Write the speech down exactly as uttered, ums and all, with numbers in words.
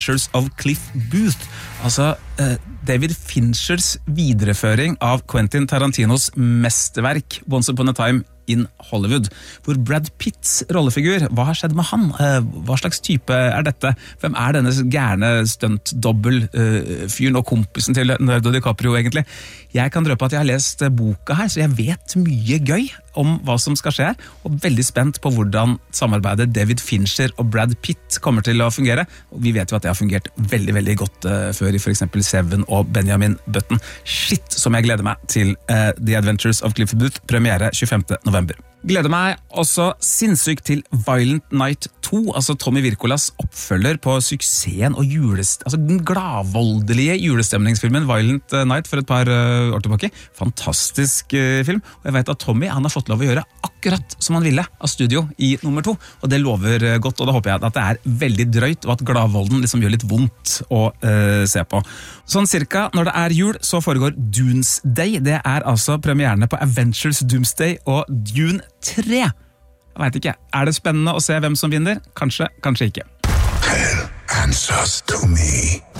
Adventures of Cliff Booth, altså uh, David Finchers videreføring av Quentin Tarantinos mesterverk Once Upon a Time in Hollywood, hvor Brad Pitts rollefigur, hva har skjedd med han? Uh, hva slags type er dette? Hvem er denne gærne stunt-dobbel-fyren uh, og kompisen til Leonardo DiCaprio egentlig? Jeg kan drøpe at jeg har lest boka her, så jeg vet mye gøy om hva som skal skje her, og veldig spent på hvordan samarbeidet David Fincher og Brad Pitt kommer til å fungere. Og vi vet jo at det har fungert veldig, veldig godt uh, før i for eksempel Seven og Benjamin Button. Shit, som jeg gleder meg til uh, The Adventures of Cliff Booth, premiere tjuefemte november. Gleder meg også sinnssykt til Violent Night to, altså Tommy Wirkolas oppfølger på suksessen og julest, altså den gladvoldelige julestemningsfilmen Violent Night for et par uh, år tilbake. Fantastisk uh, film, og jeg vet at Tommy han har fått lov å gjøre akkurat som han ville av studio i nummer to, og det lover uh, godt, og da håper jeg at det er veldig drøyt, og at gladvolden liksom gjør litt vondt å uh, se på. Sånn cirka når det er jul, så foregår Doomsday, det er altså premierene på Avengers Doomsday og Dune tre. Jeg vet ikke, er det spennende å se hvem som vinner? Kanskje, kanskje ikke. Tell answers to me.